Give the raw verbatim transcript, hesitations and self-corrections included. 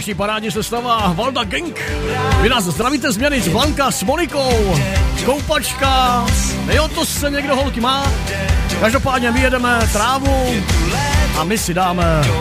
dnešní parádní sestava Valda Gang. Vy nás zdravíte z Měnic, Blanka s Monikou, Koupačka, jo, to se někdo holky má. Každopádně my jedeme trávu a my si dáme